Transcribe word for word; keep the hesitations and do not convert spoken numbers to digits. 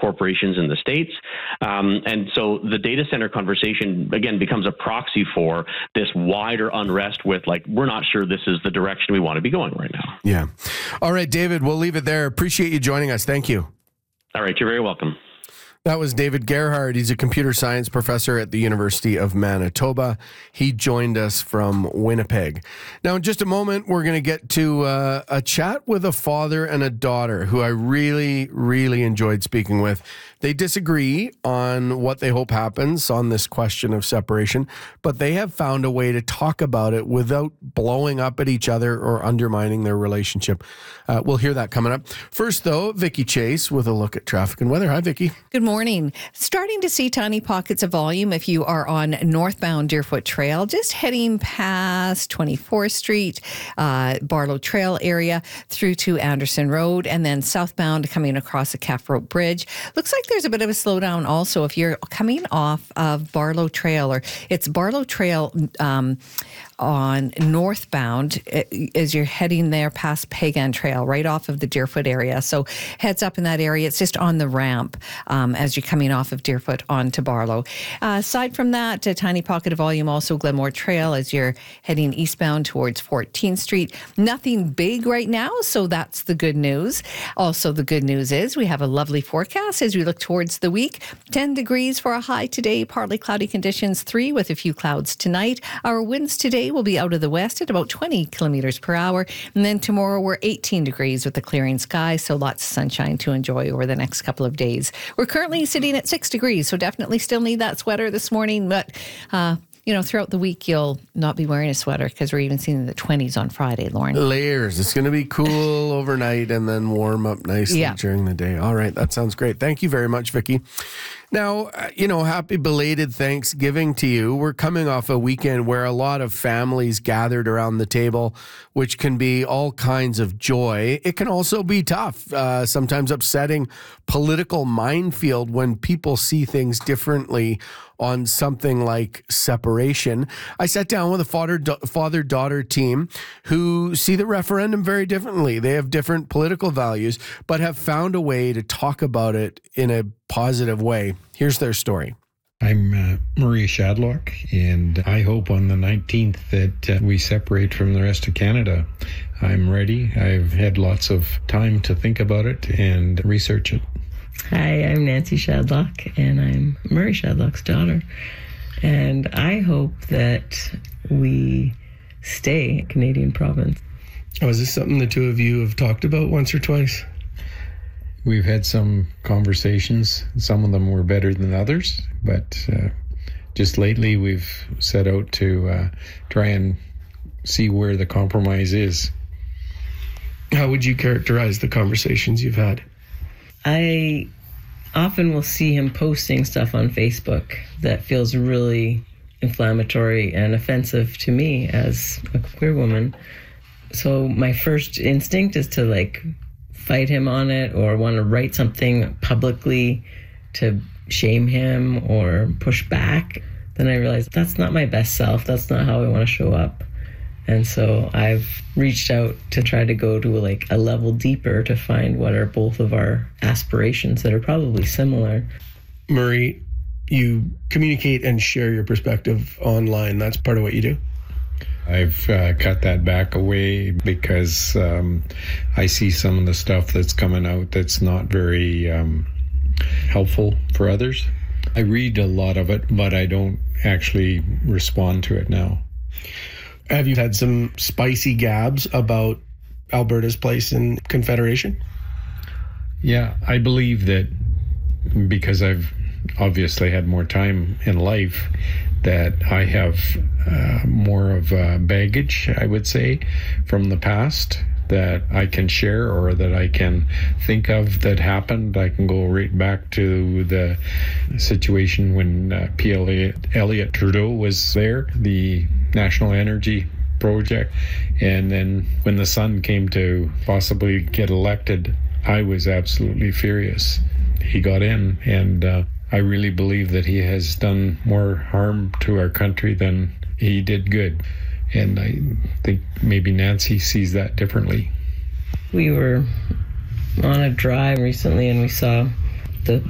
corporations in the States. Um, and so the data center conversation, again, becomes a proxy for this wider unrest with, like, we're not sure this is the direction we want to be going right now. Yeah. All right, David, we'll leave it there. Appreciate you joining us. Thank you. All right, you're very welcome. That was David Gerhard. He's a computer science professor at the University of Manitoba. He joined us from Winnipeg. Now, in just a moment, we're going to get to uh, a chat with a father and a daughter who I really, really enjoyed speaking with. They disagree on what they hope happens on this question of separation, but they have found a way to talk about it without blowing up at each other or undermining their relationship. Uh, we'll hear that coming up. First, though, Vicki Chase with a look at traffic and weather. Hi, Vicki. Good morning. Starting to see tiny pockets of volume if you are on northbound Deerfoot Trail, just heading past twenty-fourth Street, uh, Barlow Trail area through to Anderson Road, and then southbound coming across the Calf Rope Bridge. Looks like there's a bit of a slowdown also if you're coming off of Barlow Trail, or it's Barlow Trail um, on northbound as you're heading there past Pagan Trail, right off of the Deerfoot area. So heads up in that area. It's just on the ramp um, as you're coming off of Deerfoot onto Barlow. Uh, aside from that, a tiny pocket of volume also Glenmore Trail as you're heading eastbound towards fourteenth Street. Nothing big right now, so that's the good news. Also, the good news is we have a lovely forecast as we look towards the week. ten degrees for a high today, partly cloudy conditions, three with a few clouds tonight. Our winds today will be out of the west at about twenty kilometers per hour. And then tomorrow we're eighteen degrees with a clearing sky, so lots of sunshine to enjoy over the next couple of days. We're currently sitting at six degrees, so definitely still need that sweater this morning, but uh, you know, throughout the week, you'll not be wearing a sweater because we're even seeing the twenties on Friday, Lauren. Layers. It's going to be cool overnight and then warm up nicely yeah. during the day. All right. That sounds great. Thank you very much, Vicki. Now, you know, happy belated Thanksgiving to you. We're coming off a weekend where a lot of families gathered around the table, which can be all kinds of joy. It can also be tough, uh, sometimes upsetting political minefield when people see things differently on something like separation. I sat down with a father, father-daughter team who see the referendum very differently. They have different political values, but have found a way to talk about it in a positive way. Here's their story. I'm uh, Maria Shadlock, and I hope on the nineteenth that uh, we separate from the rest of Canada. I'm ready. I've had lots of time to think about it and research it. Hi, I'm Nancy Shadlock, and I'm Murray Shadlock's daughter. And I hope that we stay a Canadian province. Oh, is this something the two of you have talked about once or twice? We've had some conversations. Some of them were better than others, but uh, just lately we've set out to uh, try and see where the compromise is. How would you characterize the conversations you've had? I often will see him posting stuff on Facebook that feels really inflammatory and offensive to me as a queer woman. So my first instinct is to like fight him on it or want to write something publicly to shame him or push back. Then I realized that's not my best self. That's not how I want to show up. And so I've reached out to try to go to like a level deeper to find what are both of our aspirations that are probably similar. Murray, you communicate and share your perspective online. That's part of what you do. I've uh, cut that back away because um, I see some of the stuff that's coming out that's not very um, helpful for others. I read a lot of it, but I don't actually respond to it now. Have you had some spicy gabs about Alberta's place in Confederation? Yeah, I believe that because I've obviously had more time in life, that I have uh, more of uh, baggage, I would say, from the past that I can share or that I can think of that happened. I can go right back to the situation when uh, P. Elliott, Elliott Trudeau was there, the National Energy Project, and then when the son came to possibly get elected, I was absolutely furious. He got in, and uh, I really believe that he has done more harm to our country than he did good. And I think maybe Nancy sees that differently. We were on a drive recently and we saw the